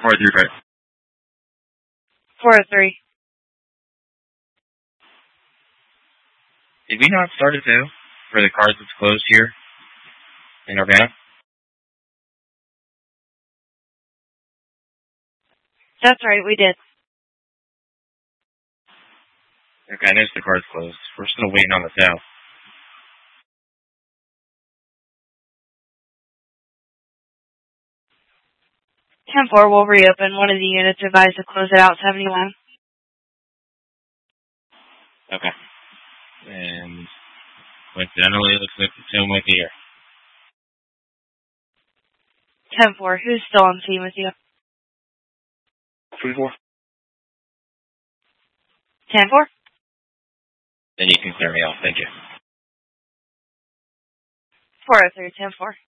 435. 403. Did we not start it though? For the cars that's closed here in Urbana? That's right, we did. Okay, I noticed the car's closed. We're still waiting on the sale. Ten-4 will reopen. One of the units advised to close it out 71. Okay. And coincidentally, it looks like the same with here. 10-4, who's still on scene with you? 3-4. 10-4? Then you can clear me off. Thank you. 403, 10-4.